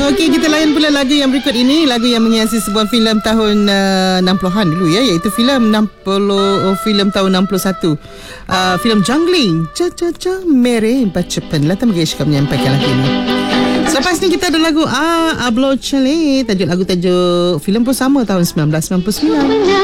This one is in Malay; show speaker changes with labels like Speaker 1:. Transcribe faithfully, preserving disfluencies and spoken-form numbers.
Speaker 1: Okey, kita layan pula lagu yang berikut ini. Lagu yang menghiasi sebuah filem tahun uh, enam puluhan dulu ya, iaitu filem enam puluh oh, filem tahun enam puluh satu. Uh, filem Jungling. Cha cha cha mere bacapan Lata Mangeshkar menyampaikan lagu ini. Selepas ni kita ada lagu Ah Ablo Chale. Tajuk lagu tajuk filem pun sama tahun sembilan belas sembilan puluh sembilan.